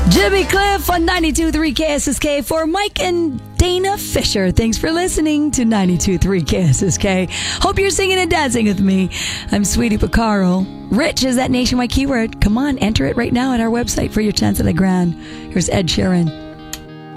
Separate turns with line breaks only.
Jimmy Cliff on 92.3 KSSK for Mike and Dana Fisher. Thanks for listening to 92.3 KSSK. Hope you're singing and dancing with me. I'm Sweetie Picaro. Rich is that nationwide keyword. Come on, enter it right now at our website for your chance at a grand. Here's Ed Sheeran.